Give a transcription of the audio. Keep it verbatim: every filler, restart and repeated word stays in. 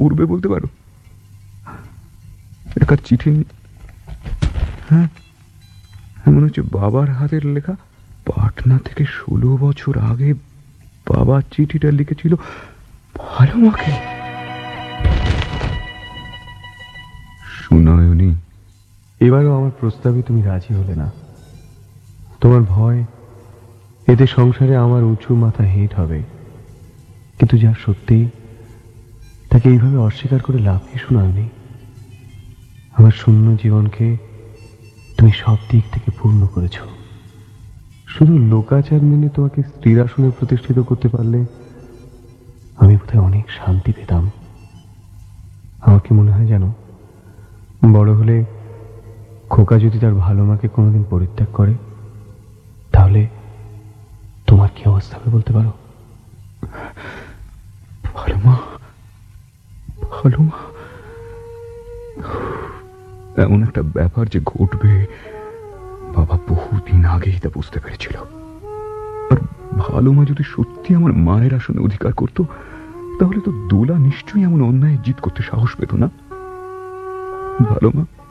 করবে বলতে পারো? একটা চিঠি, হ্যাঁ মনে হচ্ছে বাবার হাতের লেখা। পাটনা থেকে ষোলো বছর আগে বাবা চিঠিটা লিখেছিল ভালো মাকে। সুনয়নী, এবারও আমার প্রস্তাবে তুমি রাজি হলে না। তোমার ভয় এতে সংসারে আমার উঁচু মাথা হেঁট হবে, কিন্তু যা সত্যি তাকে এইভাবে অস্বীকার করে লাভ কি সুনয়নী? আমার শূন্য জীবনকে তুমি সব দিক থেকে পূর্ণ করেছ। শুধু লোকাচার মেনে তোমাকে স্ত্রীর আসনে প্রতিষ্ঠিত করতে পারলে আমি বোধহয় অনেক শান্তি পেতাম। আমার কি মনে হয় জানো, বড় হলে খোকা যদি তার ভালো মাকে কোনোদিন পরিত্যাগ করে তাহলে তোমার কি অবস্থা হবে বলতে পারো? ভালো মা, ভালো মা, এমন একটা ব্যাপার যে ঘটবে বাবা বহুদিন আগেই তা বুঝতে পেরেছিল। আর ভালো মা যদি সত্যি আমার মায়ের আসনে অধিকার করত তাহলে তো দোলা নিশ্চয়ই এমন অন্যায় জিত করতে সাহস পেত না। ভালো মা